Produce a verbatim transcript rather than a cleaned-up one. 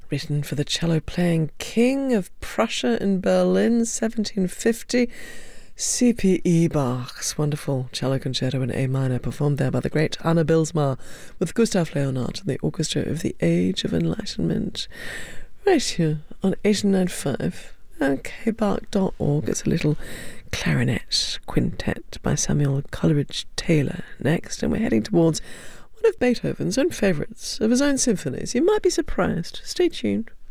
written for the cello-playing King of Prussia in Berlin, seventeen fifty. C P E Bach's wonderful cello concerto in A minor, performed there by the great Anna Bilsma with Gustav Leonhardt and the Orchestra of the Age of Enlightenment. Right here on eighty-nine point five and k bach dot org. It's a little clarinet quintet by Samuel Coleridge Taylor next, and we're heading towards one of Beethoven's own favourites of his own symphonies. You might be surprised. Stay tuned.